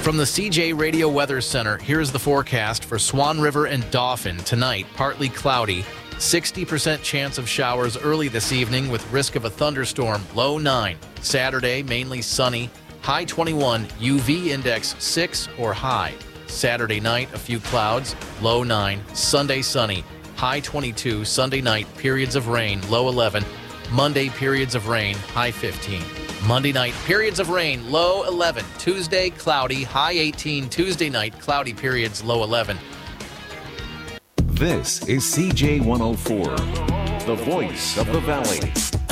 From the CJ Radio Weather Center, here's the forecast for Swan River and Dauphin. Tonight, partly cloudy, 60% chance of showers early this evening with risk of a thunderstorm, low 9. Saturday, mainly sunny, high 21, UV index 6 or high. Saturday night, a few clouds, low 9. Sunday, sunny, high 22. Sunday night, periods of rain, low 11. Monday, periods of rain, high 15. Monday night, periods of rain, low 11. Tuesday, cloudy, high 18. Tuesday night, cloudy periods, low 11. This is CJ104, the voice of the Valley.